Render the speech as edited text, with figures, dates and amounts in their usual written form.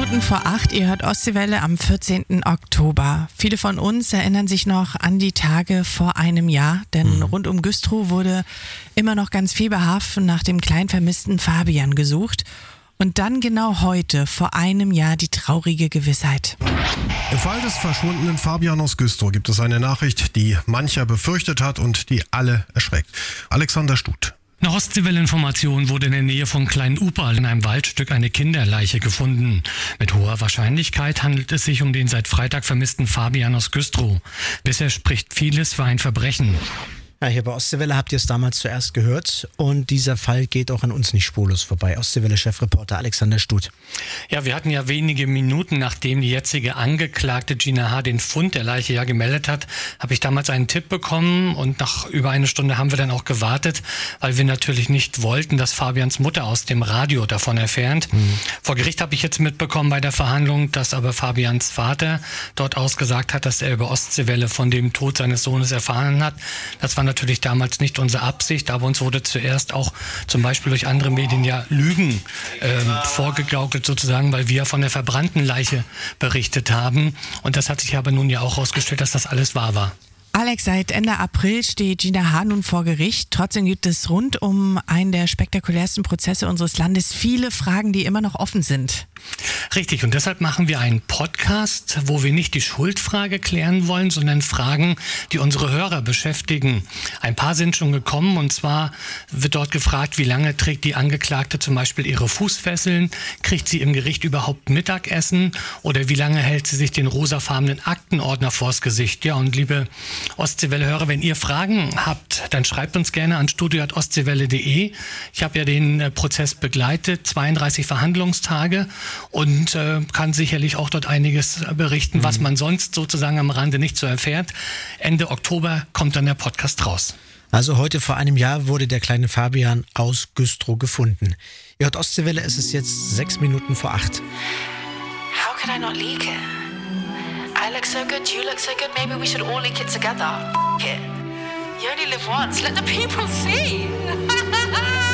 Minuten vor 8, ihr hört Ostseewelle am 14. Oktober. Viele von uns erinnern sich noch an die Tage vor einem Jahr, denn rund um Güstrow wurde immer noch ganz fieberhaft nach dem kleinen vermissten Fabian gesucht. Und dann genau heute, vor einem Jahr, die traurige Gewissheit. Im Fall des verschwundenen Fabian aus Güstrow gibt es eine Nachricht, die mancher befürchtet hat und die alle erschreckt. Alexander Stut. Nach Ostseewelle-Information wurde in der Nähe von Klein-Upal in einem Waldstück eine Kinderleiche gefunden. Mit hoher Wahrscheinlichkeit handelt es sich um den seit Freitag vermissten Fabian aus Güstrow. Bisher spricht vieles für ein Verbrechen. Ja, hier bei Ostseewelle habt ihr es damals zuerst gehört und dieser Fall geht auch an uns nicht spurlos vorbei. Ostseewelle-Chefreporter Alexander Stut. Ja, wir hatten ja wenige Minuten, nachdem die jetzige Angeklagte Gina H. den Fund der Leiche ja gemeldet hat, habe ich damals einen Tipp bekommen und nach über eine Stunde haben wir dann auch gewartet, weil wir natürlich nicht wollten, dass Fabians Mutter aus dem Radio davon erfährt. Vor Gericht habe ich jetzt mitbekommen bei der Verhandlung, dass aber Fabians Vater dort ausgesagt hat, dass er über Ostseewelle von dem Tod seines Sohnes erfahren hat. Das war natürlich damals nicht unsere Absicht, aber uns wurde zuerst auch zum Beispiel durch andere Medien ja Lügen vorgegaukelt sozusagen, weil wir von der verbrannten Leiche berichtet haben. Und das hat sich aber nun ja auch herausgestellt, dass das alles wahr war. Alex, seit Ende April steht Gina H. nun vor Gericht. Trotzdem gibt es rund um einen der spektakulärsten Prozesse unseres Landes viele Fragen, die immer noch offen sind. Richtig, und deshalb machen wir einen Podcast, wo wir nicht die Schuldfrage klären wollen, sondern Fragen, die unsere Hörer beschäftigen. Ein paar sind schon gekommen, und zwar wird dort gefragt, wie lange trägt die Angeklagte zum Beispiel ihre Fußfesseln? Kriegt sie im Gericht überhaupt Mittagessen? Oder wie lange hält sie sich den rosafarbenen Aktenordner vors Gesicht? Ja, und liebe Ostseewelle-Hörer, wenn ihr Fragen habt, dann schreibt uns gerne an studio@ostseewelle.de. Ich habe ja den Prozess begleitet, 32 Verhandlungstage, und kann sicherlich auch dort einiges berichten, was man sonst sozusagen am Rande nicht so erfährt. Ende Oktober kommt dann der Podcast raus. Also heute vor einem Jahr wurde der kleine Fabian aus Güstrow gefunden. Ihr hört Ostseewelle, es ist jetzt 6 Minuten vor 8. How could I not leak it? I look so good, you look so good, maybe we should all leak it together. F*** it. You only live once, let the people see.